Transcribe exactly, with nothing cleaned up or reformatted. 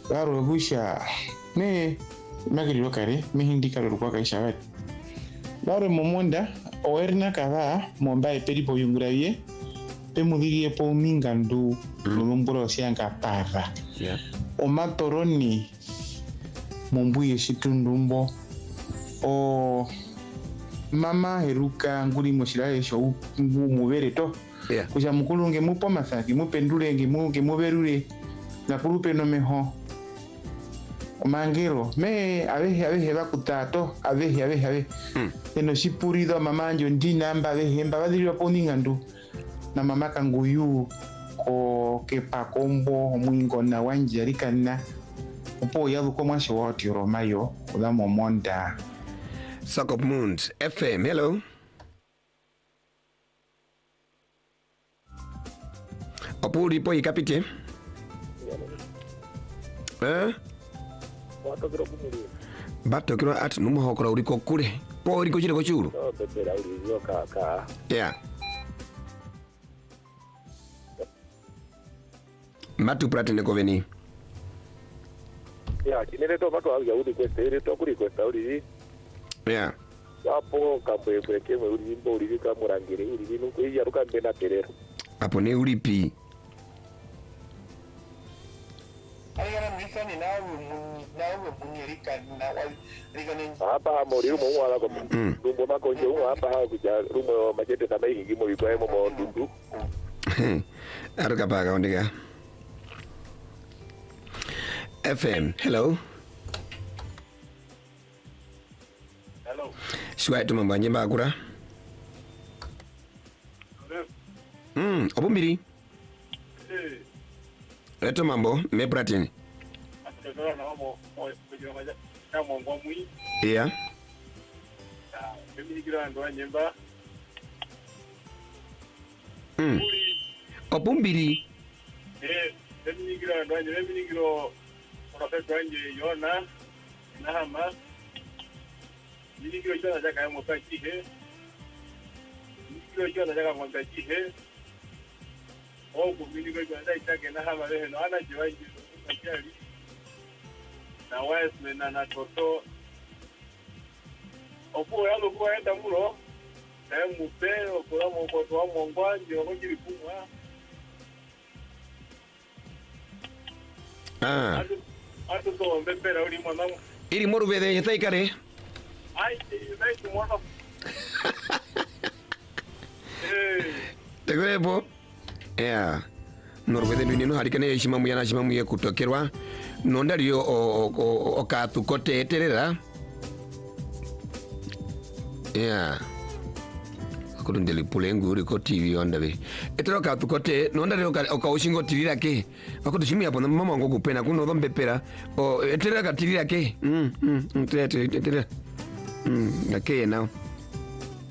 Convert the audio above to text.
Garo busha me magiri lokare me hindi karo kwa kaisha wat. Garo momonda oerna kava momba e peripo yunguraye pe mudiri e po mingandu lulumburo sianga para. Yeah. O matoroni mombuye shitundumbo o mama heruka nguri moshiraye sho mubere to. Yeah. Kuja mukulu nge mupo masaki mupendule nge mu nge muberure na kulupe no meho o mangelo me avehe avehe bakutato avehe avehe ave mm. eno sipurido mama njo ndina amba avehe mba badiri waponinga ndu na mama kanguyu ko ke pakombo mwingo na wanjarika na upo yalu kwa mwashi wati romayo udamo monda Sakop Mund F M. Hello. Opuri po ikapite. Eh? Bato kiro kumuri. Bato kiro at numo hokora uriko kure. Po uriko chile ko churu. No, bebera uri yo ka ka. Yeah. Matu prate ne koveni. Ya, kinere to bato au ya uri kwesta, ere to kuri kwesta uri. Yeah. Wapo kambe breke we uri mbo uri ka murangire uri nuko ya ruka mbena terero. Apo ne uri pi. Ayana mikani na na munyerika na wali rigani Hapa mori rumo wala ko. Rumbo makonjo hapa kuja rumo majete na mai ngimo bikwa mo mo dundu. Aruka paga ondiga. F M. Hello. Hello. Shwai tu mambo nyemba akura. Mm, obumbiri. Eh. Eto mambo me pratini. Atoro na mo mo kujo maja. Kama ngwa mui. Yeah. Ah, mimi kira ndo nyemba. Mm. Obumbiri. Eh, mimi kira ndo nyemba mimi kiro professor anje yona na hama. Mimi kiro jana jaka mo kachi he. Mimi kiro jana jaka mo kachi he. Oh, mimi kiro jana jaka na hama he no ana jiwaji kachi. Na wese na na toto. Opo ya lo kwa enda mulo. Na mupe okora mo ko to mo ngwanje ko jiri kumwa. Ah. Atu atu to mbepera uri mwana. Iri moru vede yeta ikare. Ai, dai tu mwana. Eh. Tegrepo. Yeah. Norvede ni no harikane shimamu yana shimamu ye kutokerwa. Nondario o o o katu kote terera. Yeah. Akurundeli pulengu uri ko T V ondabe. Etero katu kote nondario o ka ushingo tirira ke. Akutushimia hapo na mama wangu kupena kuno dhambe pera. O etero ka tirira ke. Mm mm. Tere tere tere. Mm, okay now.